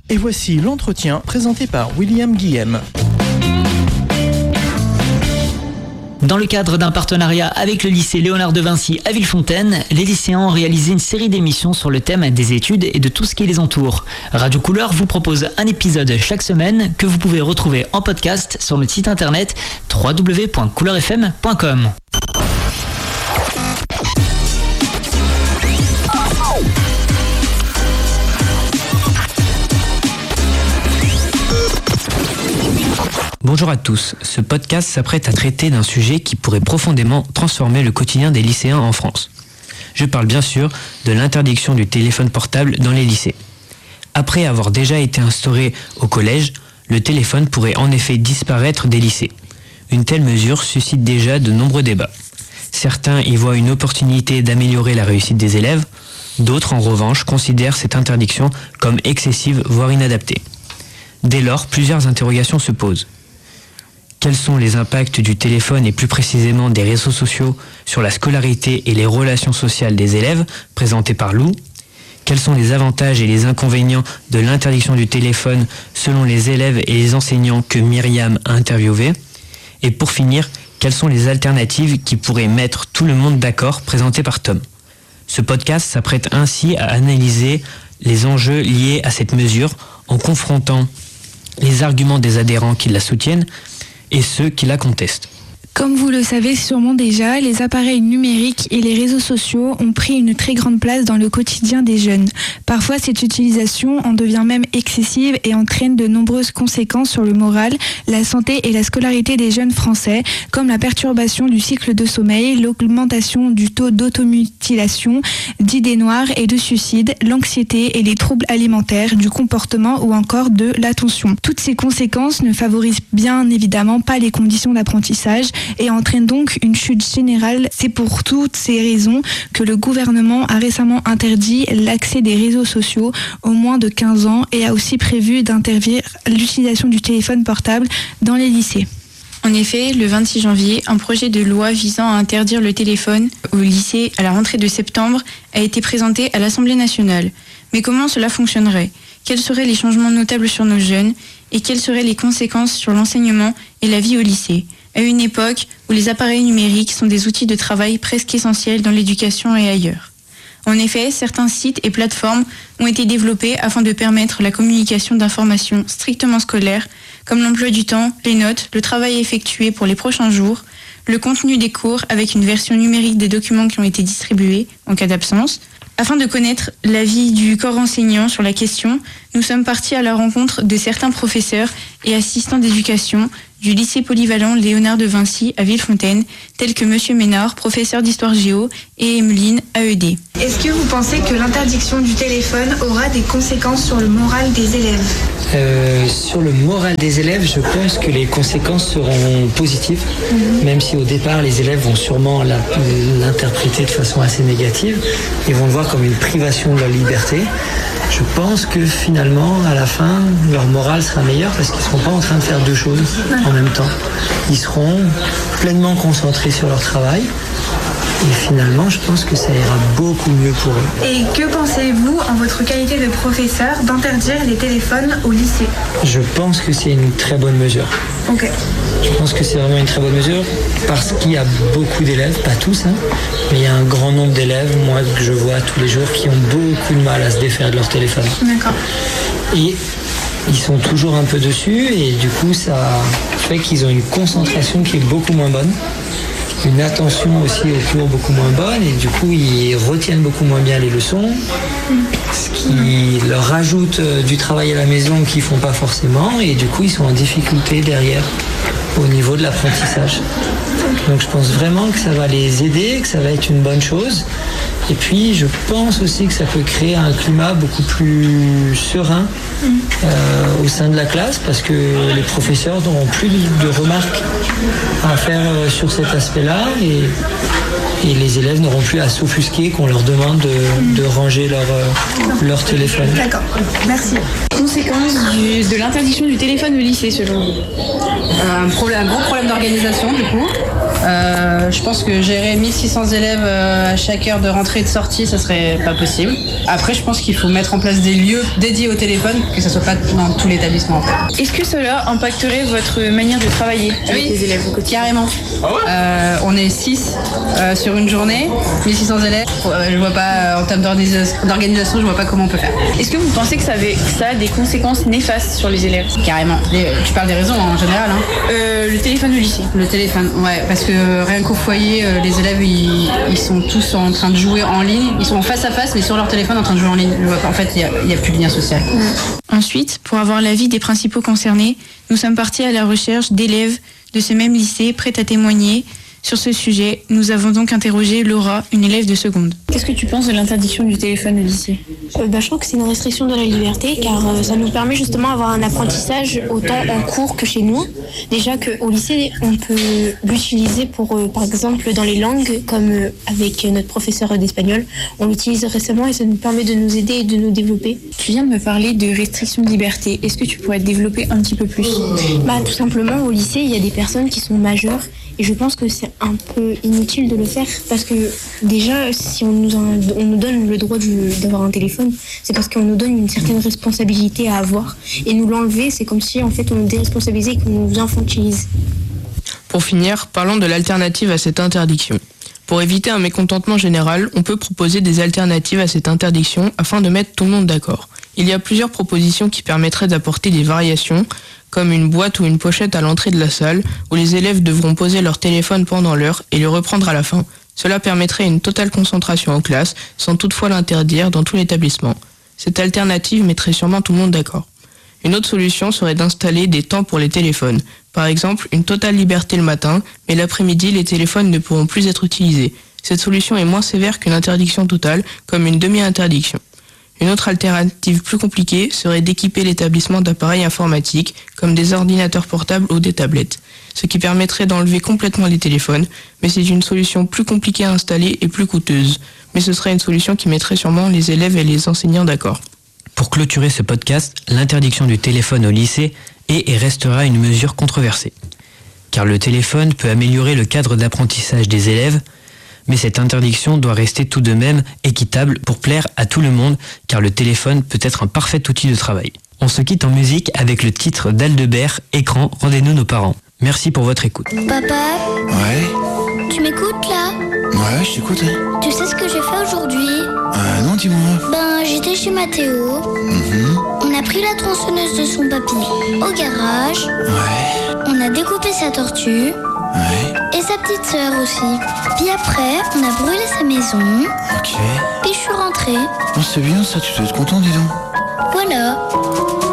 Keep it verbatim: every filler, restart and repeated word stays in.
Et voici l'entretien présenté par William Guillem. Dans le cadre d'un partenariat avec le lycée Léonard de Vinci à Villefontaine, les lycéens ont réalisé une série d'émissions sur le thème des études et de tout ce qui les entoure. Radio Couleur vous propose un épisode chaque semaine que vous pouvez retrouver en podcast sur notre site internet w w w point couleur f m point com. Bonjour à tous, ce podcast s'apprête à traiter d'un sujet qui pourrait profondément transformer le quotidien des lycéens en France. Je parle bien sûr de l'interdiction du téléphone portable dans les lycées. Après avoir déjà été instauré au collège, le téléphone pourrait en effet disparaître des lycées. Une telle mesure suscite déjà de nombreux débats. Certains y voient une opportunité d'améliorer la réussite des élèves, d'autres en revanche considèrent cette interdiction comme excessive voire inadaptée. Dès lors, plusieurs interrogations se posent. Quels sont les impacts du téléphone et plus précisément des réseaux sociaux sur la scolarité et les relations sociales des élèves, présentés par Lou? Quels sont les avantages et les inconvénients de l'interdiction du téléphone selon les élèves et les enseignants que Myriam a interviewés? Et pour finir, quelles sont les alternatives qui pourraient mettre tout le monde d'accord, présentées par Tom? Ce podcast s'apprête ainsi à analyser les enjeux liés à cette mesure en confrontant les arguments des adhérents qui la soutiennent et ceux qui la contestent. Comme vous le savez sûrement déjà, les appareils numériques et les réseaux sociaux ont pris une très grande place dans le quotidien des jeunes. Parfois, cette utilisation en devient même excessive et entraîne de nombreuses conséquences sur le moral, la santé et la scolarité des jeunes français, comme la perturbation du cycle de sommeil, l'augmentation du taux d'automutilation, d'idées noires et de suicide, l'anxiété et les troubles alimentaires, du comportement ou encore de l'attention. Toutes ces conséquences ne favorisent bien évidemment pas les conditions d'apprentissage et entraîne donc une chute générale. C'est pour toutes ces raisons que le gouvernement a récemment interdit l'accès des réseaux sociaux aux moins de quinze ans et a aussi prévu d'interdire l'utilisation du téléphone portable dans les lycées. En effet, le vingt-six janvier, un projet de loi visant à interdire le téléphone au lycée à la rentrée de septembre a été présenté à l'Assemblée nationale. Mais comment cela fonctionnerait ? Quels seraient les changements notables sur nos jeunes ? Et quelles seraient les conséquences sur l'enseignement et la vie au lycée ? À une époque où les appareils numériques sont des outils de travail presque essentiels dans l'éducation et ailleurs. En effet, certains sites et plateformes ont été développés afin de permettre la communication d'informations strictement scolaires, comme l'emploi du temps, les notes, le travail effectué pour les prochains jours, le contenu des cours avec une version numérique des documents qui ont été distribués en cas d'absence. Afin de connaître l'avis du corps enseignant sur la question, nous sommes partis à la rencontre de certains professeurs et assistants d'éducation du lycée polyvalent Léonard de Vinci à Villefontaine, tels que Monsieur Ménard, professeur d'histoire géo, et Emeline, A E D. Est-ce que vous pensez que l'interdiction du téléphone aura des conséquences sur le moral des élèves ? Euh, sur le moral des élèves, je pense que les conséquences seront positives, mmh. même si au départ les élèves vont sûrement la, l'interpréter de façon assez négative. Ils vont le voir comme une privation de leur liberté. Je pense que finalement, à la fin, leur morale sera meilleure parce qu'ils ne seront pas en train de faire deux choses en même temps. Ils seront pleinement concentrés sur leur travail. Et finalement, je pense que ça ira beaucoup mieux pour eux. Et que pensez-vous, en votre qualité de professeur, d'interdire les téléphones au lycée ? Je pense que c'est une très bonne mesure. Ok. Je pense que c'est vraiment une très bonne mesure parce qu'il y a beaucoup d'élèves, pas tous, hein, mais il y a un grand nombre d'élèves, moi, que je vois tous les jours, qui ont beaucoup de mal à se défaire de leur téléphone. D'accord. Et ils sont toujours un peu dessus et du coup, ça fait qu'ils ont une concentration qui est beaucoup moins bonne. Une attention aussi au cours beaucoup moins bonne et du coup ils retiennent beaucoup moins bien les leçons, ce qui leur rajoute du travail à la maison qu'ils font pas forcément et du coup ils sont en difficulté derrière au niveau de l'apprentissage. Donc je pense vraiment que ça va les aider, que ça va être une bonne chose. Et puis je pense aussi que ça peut créer un climat beaucoup plus serein euh, au sein de la classe parce que les professeurs n'auront plus de remarques à faire sur cet aspect-là et et les élèves n'auront plus à s'offusquer qu'on leur demande de, de ranger leur, euh, leur téléphone. D'accord, merci. Conséquences du- de l'interdiction du téléphone au lycée selon vous? Un, problème, un gros problème d'organisation du coup. Euh, je pense que gérer mille six cents élèves euh, à chaque heure de rentrée et de sortie, ça serait pas possible. Après, je pense qu'il faut mettre en place des lieux dédiés au téléphone, que ça soit pas dans tout l'établissement en fait. Est-ce que cela impacterait votre manière de travailler avec les élèves au quotidien? Carrément. Euh, on est six euh, sur une journée, mille six cents élèves. Euh, je vois pas, euh, en termes d'organisa- d'organisation, je vois pas comment on peut faire. Est-ce que vous pensez que ça, avait, que ça a des conséquences néfastes sur les élèves? Carrément. Les- tu parles des réseaux en général, hein. Euh, le téléphone au lycée. Le téléphone, ouais, parce que euh, rien qu'au foyer, euh, les élèves, ils, ils sont tous en train de jouer en ligne. Ils sont en face à face, mais sur leur téléphone en train de jouer en ligne. Je vois pas. En fait, il n'y a, a plus de lien social. Ensuite, pour avoir l'avis des principaux concernés, nous sommes partis à la recherche d'élèves de ce même lycée prêts à témoigner. Sur ce sujet, nous avons donc interrogé Laura, une élève de seconde. Qu'est-ce que tu penses de l'interdiction du téléphone au lycée? Euh, bah, je trouve que c'est une restriction de la liberté car euh, ça nous permet justement d'avoir un apprentissage autant en cours que chez nous. Déjà qu'au lycée, on peut l'utiliser pour, euh, par exemple, dans les langues, comme euh, avec notre professeur d'espagnol. On l'utilise récemment et ça nous permet de nous aider et de nous développer. Tu viens de me parler de restriction de liberté. Est-ce que tu pourrais développer un petit peu plus? Bah, tout simplement, au lycée, il y a des personnes qui sont majeures et je pense que c'est un peu inutile de le faire parce que déjà, si on nous, en- on nous donne le droit du- d'avoir un téléphone, c'est parce qu'on nous donne une certaine responsabilité à avoir et nous l'enlever, c'est comme si en fait on nous déresponsabilisait et qu'on nous infantilise. Pour finir, parlons de l'alternative à cette interdiction. Pour éviter un mécontentement général, on peut proposer des alternatives à cette interdiction afin de mettre tout le monde d'accord. Il y a plusieurs propositions qui permettraient d'apporter des variations, comme une boîte ou une pochette à l'entrée de la salle, où les élèves devront poser leur téléphone pendant l'heure et le reprendre à la fin. Cela permettrait une totale concentration en classe, sans toutefois l'interdire dans tout l'établissement. Cette alternative mettrait sûrement tout le monde d'accord. Une autre solution serait d'installer des temps pour les téléphones. Par exemple, une totale liberté le matin, mais l'après-midi, les téléphones ne pourront plus être utilisés. Cette solution est moins sévère qu'une interdiction totale, comme une demi-interdiction. Une autre alternative plus compliquée serait d'équiper l'établissement d'appareils informatiques, comme des ordinateurs portables ou des tablettes, ce qui permettrait d'enlever complètement les téléphones, mais c'est une solution plus compliquée à installer et plus coûteuse. Mais ce serait une solution qui mettrait sûrement les élèves et les enseignants d'accord. Pour clôturer ce podcast, l'interdiction du téléphone au lycée est et restera une mesure controversée. Car le téléphone peut améliorer le cadre d'apprentissage des élèves, mais cette interdiction doit rester tout de même équitable pour plaire à tout le monde, car le téléphone peut être un parfait outil de travail. On se quitte en musique avec le titre d'Aldebert, Écran, rendez-nous nos parents. Merci pour votre écoute. Papa, Ouais, tu m'écoutes là? ouais, je t'écoute. Tu sais ce que j'ai fait aujourd'hui? Euh, non, dis-moi. Ben, j'étais chez Mathéo. Mhm. On a pris la tronçonneuse de son papy au garage. Ouais, On a découpé sa tortue ouais, et sa petite sœur aussi. Puis après, on a brûlé sa maison. ok. Puis je suis rentrée. Non, c'est bien ça, tu dois être content, dis donc. Voilà.